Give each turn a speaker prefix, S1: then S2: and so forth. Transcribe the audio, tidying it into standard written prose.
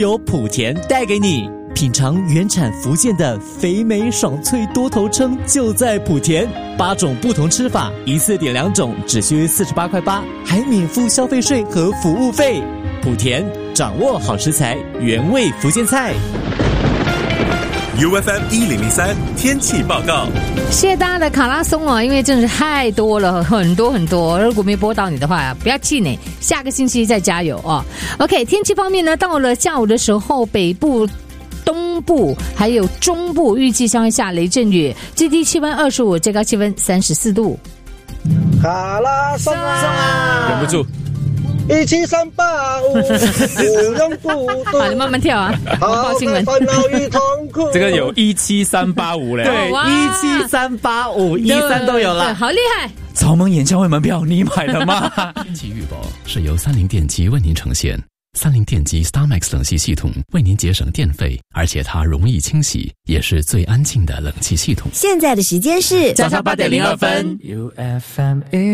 S1: 由莆田带给你。品尝原产福建的肥美爽脆多头称，就在莆田，8种不同吃法，一次点2种，只需48块8，还免付消费税和服务费。莆田掌握好食材，原味福建菜。
S2: UFM 1003天气报告。
S3: 谢谢大家的卡拉松哦，因为真的是太多了，很多很多。如果没播到你的话，不要气馁，下个星期再加油哦。OK， 天气方面呢，到了下午的时候，北部、东部还有中部预计将会下雷阵雨，最低气温25，最高气温34度。
S4: 卡拉松啊，
S5: 忍不住。
S4: 17385，用不
S3: 好，你慢慢跳啊！报新闻。
S5: 这个有17385嘞，
S1: 对，17385，13都有了，
S3: 好厉害！
S1: 草蜢演唱会门票你买了吗？
S6: 天气预报是由30电机为您呈现。30电机 StarMax 冷气系统为您节省电费，而且它容易清洗，也是最安静的冷气系统。
S7: 现在的时间是
S1: 早上8:02。
S8: UFM